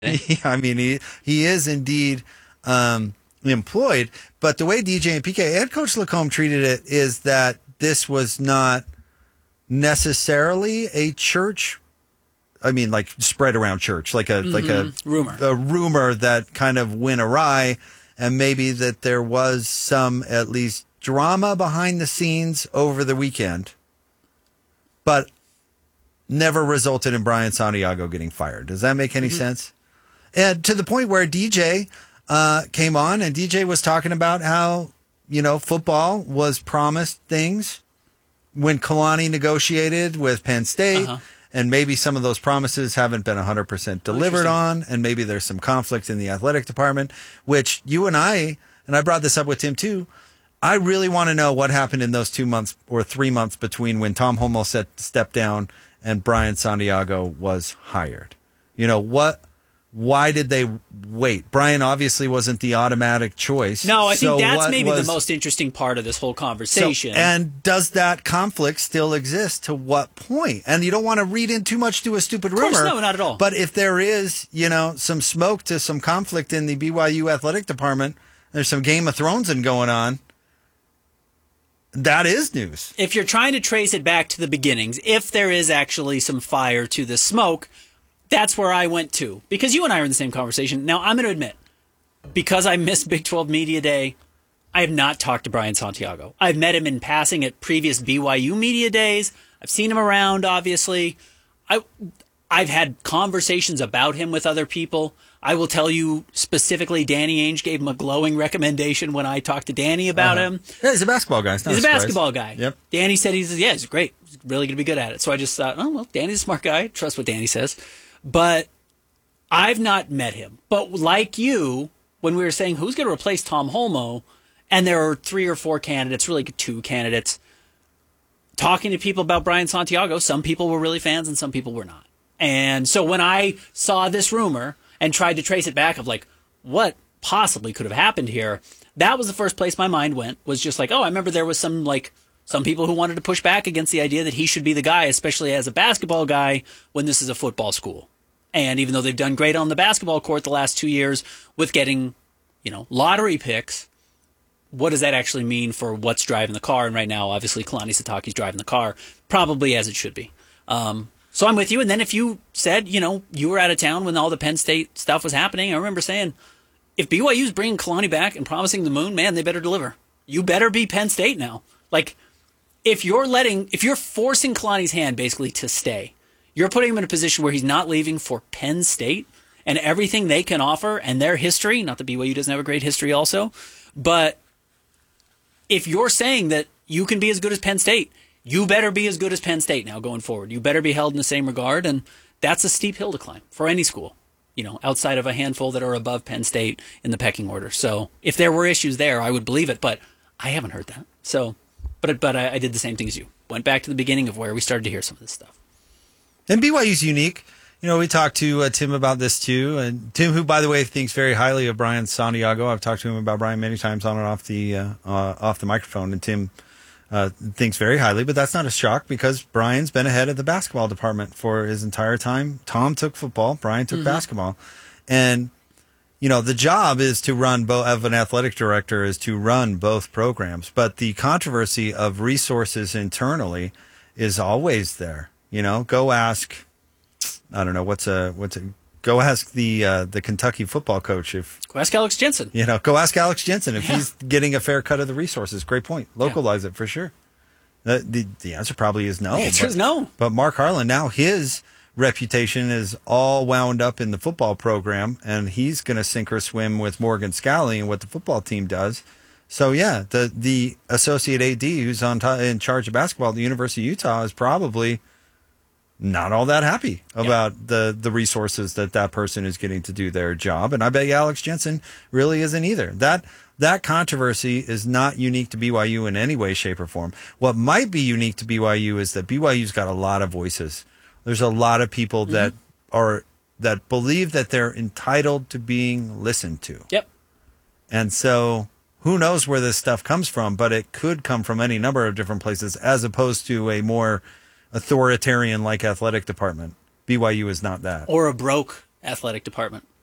I mean, he is indeed employed. But the way DJ and PK and Coach Lacombe treated it is that this was not necessarily a church. I mean, like spread around church, like a rumor that kind of went awry, and maybe that there was some at least drama behind the scenes over the weekend, but never resulted in Brian Santiago getting fired. Does that make any sense? And to the point where DJ came on, and DJ was talking about how, football was promised things when Kalani negotiated with Penn State, and maybe some of those promises haven't been 100% delivered on, and maybe there's some conflict in the athletic department, which you and I brought this up with Tim too, I really want to know what happened in those 2 months or 3 months between when Tom Holmoe stepped down and Brian Santiago was hired. Why did they wait? Brian obviously wasn't the automatic choice. No, I think that's maybe the most interesting part of this whole conversation. And does that conflict still exist? To what point? And you don't want to read in too much to a stupid rumor. Of course, no, not at all. But if there is, some smoke to some conflict in the BYU athletic department, there's some Game of Thrones going on, that is news. If you're trying to trace it back to the beginnings, if there is actually some fire to the smoke, that's where I went to. Because you and I are in the same conversation. Now, I'm going to admit, because I missed Big 12 Media Day, I have not talked to Brian Santiago. I've met him in passing at previous BYU Media Days. I've seen him around, obviously. I've had conversations about him with other people. I will tell you specifically, Danny Ainge gave him a glowing recommendation when I talked to Danny about him. Yeah, he's a basketball guy. He's a basketball guy. Yep. Danny said he's great. He's really going to be good at it. So I just thought, Danny's a smart guy. Trust what Danny says. But I've not met him. But like you, when we were saying who's going to replace Tom Holmoe, and there are 3 or 4 candidates, really 2 candidates, talking to people about Brian Santiago, some people were really fans and some people were not. And so when I saw this rumor and tried to trace it back of what possibly could have happened here, that was the first place my mind went, was just I remember there was some people who wanted to push back against the idea that he should be the guy, especially as a basketball guy, when this is a football school. And even though they've done great on the basketball court the last 2 years with getting, lottery picks, what does that actually mean for what's driving the car? And right now, obviously, Kalani Sitake's driving the car, probably as it should be. So I'm with you. And then if you said, you were out of town when all the Penn State stuff was happening, I remember saying, if BYU's bringing Kalani back and promising the moon, man, they better deliver. You better be Penn State now. If you're forcing Kalani's hand basically to stay, you're putting him in a position where he's not leaving for Penn State and everything they can offer and their history. Not that BYU doesn't have a great history also, but if you're saying that you can be as good as Penn State, you better be as good as Penn State now going forward. You better be held in the same regard, and that's a steep hill to climb for any school, outside of a handful that are above Penn State in the pecking order. So if there were issues there, I would believe it, but I haven't heard that. So, but I did the same thing as you. Went back to the beginning of where we started to hear some of this stuff. And BYU's unique. We talked to Tim about this too, and Tim, who, by the way, thinks very highly of Brian Santiago. I've talked to him about Brian many times on and off the microphone, and Tim thinks very highly. But that's not a shock because Brian's been ahead of the basketball department for his entire time. Tom took football, Brian took basketball, and the job is to run of an athletic director is to run both programs. But the controversy of resources internally is always there. Go ask. I don't know go ask the Kentucky football coach go ask Alex Jensen. Go ask Alex Jensen if he's getting a fair cut of the resources. Great point. Localize it for sure. The answer probably is no. The answer is no. But Mark Harlan, now his reputation is all wound up in the football program, and he's going to sink or swim with Morgan Scalley and what the football team does. So yeah, the associate AD who's in charge of basketball at the University of Utah is probably not all that happy about the resources that person is getting to do their job. And I bet Alex Jensen really isn't either. That controversy is not unique to BYU in any way, shape, or form. What might be unique to BYU is that BYU's got a lot of voices. There's a lot of people that believe that they're entitled to being listened to. Yep. And so who knows where this stuff comes from, but it could come from any number of different places as opposed to a more authoritarian like athletic department. BYU is not that. Or a broke athletic department.